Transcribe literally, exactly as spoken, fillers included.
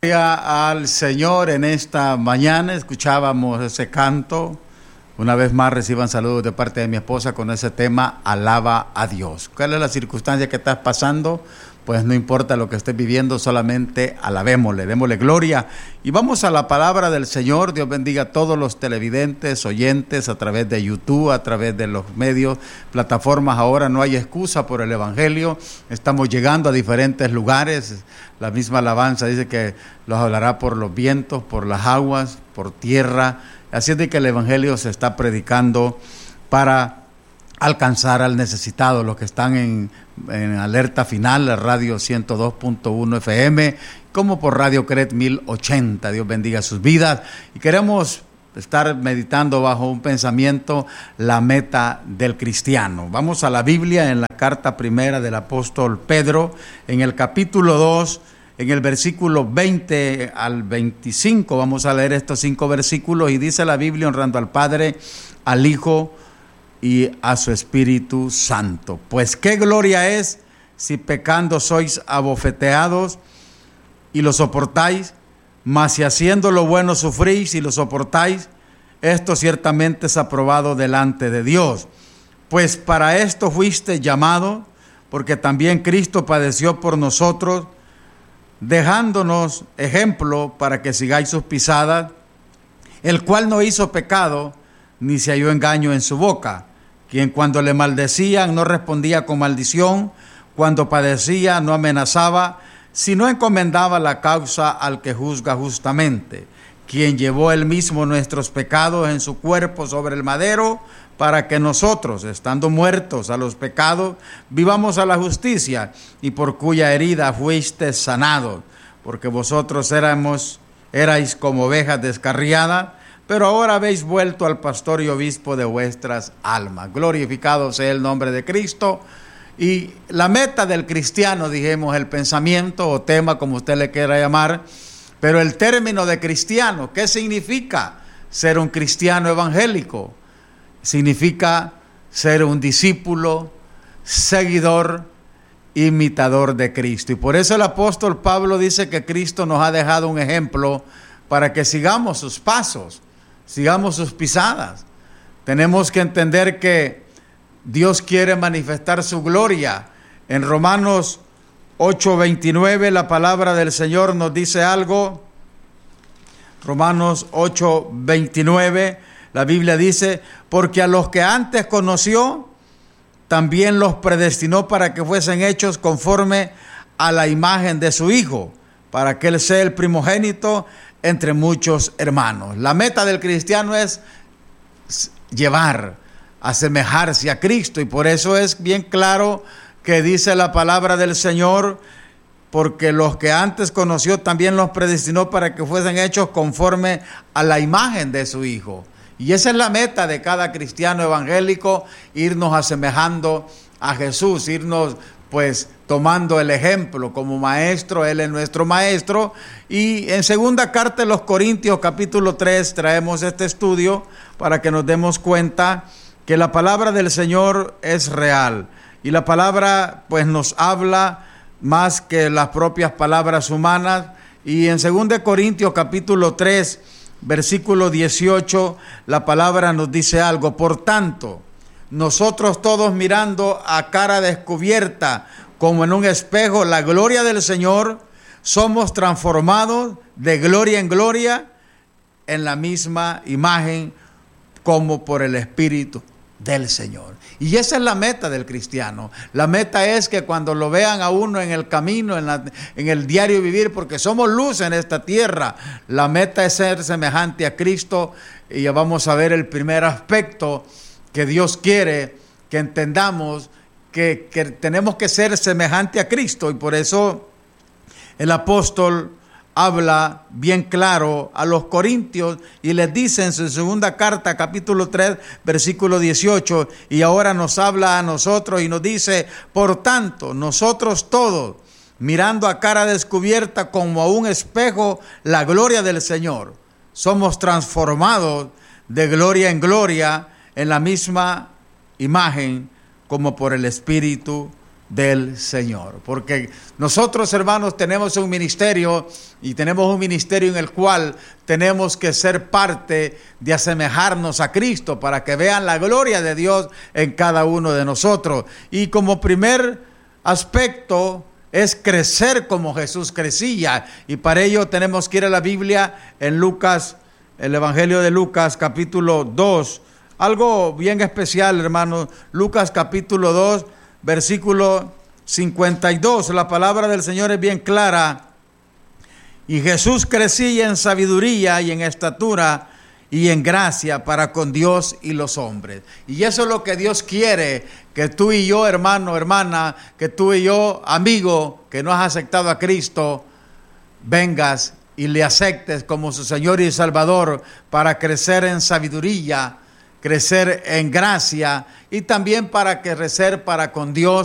Gloria al Señor. En esta mañana escuchábamos ese canto. Una vez más reciban saludos de parte de mi esposa con ese tema, alaba a Dios. ¿Cuál es la circunstancia que estás pasando? Pues no importa lo que estés viviendo, solamente alabémosle, démosle gloria. Y vamos a la palabra del Señor. Dios bendiga a todos los televidentes, oyentes, a través de YouTube, a través de los medios, plataformas. Ahora no hay excusa por el Evangelio. Estamos llegando a diferentes lugares. La misma alabanza dice que los hablará por los vientos, por las aguas, por tierra. Así es de que el Evangelio se está predicando para alcanzar al necesitado, los que están en, en alerta final, la radio ciento dos punto uno F M, como por Radio Cret mil ochenta. Dios bendiga sus vidas. Y queremos estar meditando bajo un pensamiento, la meta del cristiano. Vamos a la Biblia, en la carta primera del apóstol Pedro, en el capítulo dos, en el versículo veinte al veinticinco, vamos a leer estos cinco versículos, y dice la Biblia: honrando al Padre, al Hijo y a su Espíritu Santo. Pues qué gloria es si pecando sois abofeteados y lo soportáis, mas si haciendo lo bueno sufrís y lo soportáis, esto ciertamente es aprobado delante de Dios. Pues para esto fuiste llamado, porque también Cristo padeció por nosotros, dejándonos ejemplo para que sigáis sus pisadas, el cual no hizo pecado, ni se halló engaño en su boca, quien cuando le maldecían no respondía con maldición, cuando padecía no amenazaba, sino encomendaba la causa al que juzga justamente, quien llevó él mismo nuestros pecados en su cuerpo sobre el madero, para que nosotros, estando muertos a los pecados, vivamos a la justicia, y por cuya herida fuiste sanados, porque vosotros éramos, erais como ovejas descarriadas, pero ahora habéis vuelto al pastor y obispo de vuestras almas. Glorificado sea el nombre de Cristo. Y la meta del cristiano, dijimos, el pensamiento o tema, como usted le quiera llamar, pero el término de cristiano, ¿qué significa ser un cristiano evangélico? Significa ser un discípulo, seguidor, imitador de Cristo. Y por eso el apóstol Pablo dice que Cristo nos ha dejado un ejemplo para que sigamos sus pasos, sigamos sus pisadas. Tenemos que entender que Dios quiere manifestar su gloria. En Romanos ocho veintinueve la palabra del Señor nos dice algo. Romanos ocho veintinueve, la Biblia dice: porque a los que antes conoció, también los predestinó para que fuesen hechos conforme a la imagen de su Hijo, para que Él sea el primogénito entre muchos hermanos. La meta del cristiano es llevar, asemejarse a Cristo, y por eso es bien claro que dice la palabra del Señor: porque los que antes conoció también los predestinó para que fuesen hechos conforme a la imagen de su Hijo. Y esa es la meta de cada cristiano evangélico, irnos asemejando a Jesús, irnos pues tomando el ejemplo como maestro. Él es nuestro maestro. Y en segunda carta de los Corintios, capítulo tres, traemos este estudio para que nos demos cuenta que la palabra del Señor es real. Y la palabra pues nos habla más que las propias palabras humanas. Y en segunda Corintios, capítulo tres, versículo dieciocho, la palabra nos dice algo: por tanto, nosotros todos, mirando a cara descubierta como en un espejo la gloria del Señor, somos transformados de gloria en gloria en la misma imagen como por el Espíritu del Señor. Y esa es la meta del cristiano. La meta es que cuando lo vean a uno en el camino, en, la, en el diario vivir, porque somos luz en esta tierra, la meta es ser semejante a Cristo. Y ya vamos a ver el primer aspecto que Dios quiere que entendamos, que, que tenemos que ser semejante a Cristo. Y por eso el apóstol habla bien claro a los corintios y les dice en su segunda carta, capítulo tres, versículo dieciocho, y ahora nos habla a nosotros y nos dice: por tanto, nosotros todos, mirando a cara descubierta como a un espejo la gloria del Señor, somos transformados de gloria en gloria en la misma imagen como por el Espíritu del Señor. Porque nosotros, hermanos, tenemos un ministerio y tenemos un ministerio en el cual tenemos que ser parte de asemejarnos a Cristo para que vean la gloria de Dios en cada uno de nosotros. Y como primer aspecto es crecer como Jesús crecía, y para ello tenemos que ir a la Biblia en Lucas, el Evangelio de Lucas capítulo dos, algo bien especial, hermanos. Lucas capítulo dos, versículo cincuenta y dos, la palabra del Señor es bien clara. Y Jesús crecía en sabiduría y en estatura y en gracia para con Dios y los hombres. Y eso es lo que Dios quiere, que tú y yo, hermano, hermana, que tú y yo, amigo, que no has aceptado a Cristo, vengas y le aceptes como su Señor y Salvador para crecer en sabiduría, crecer en gracia y también para crecer para con Dios